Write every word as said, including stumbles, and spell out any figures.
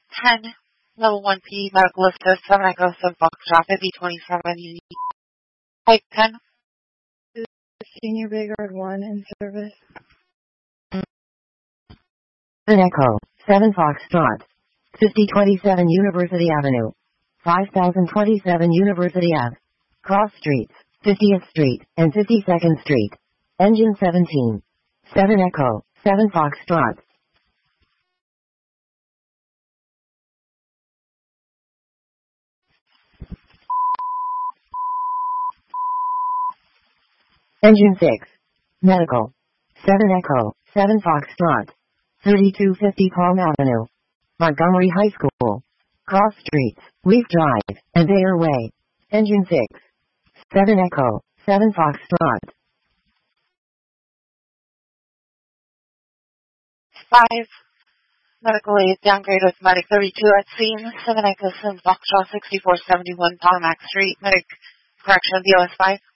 ten, level one P, medical assist, seven Echo, seven Foxtrot, fifty twenty-seven, Unique. Type ten. Senior Bigard one in service. seven Echo, seven Foxtrot, fifty twenty-seven University Avenue, five thousand twenty-seven University Ave, Cross Streets, fiftieth Street, and fifty-second Street. Engine seventeen. seven Echo, seven Foxtrot. Engine six. Medical. seven Echo, seven Foxtrot. thirty-two fifty Palm Avenue, Montgomery High School, Cross Streets, Leaf Drive, and Bayer Way. Engine six. seven Echo, seven Foxtrot. five. Medical aid downgrade with Medic thirty-two at scene. seven Echo, seven Foxtrot, sixty-four seventy-one Potomac Street. Medic correction, B O S five.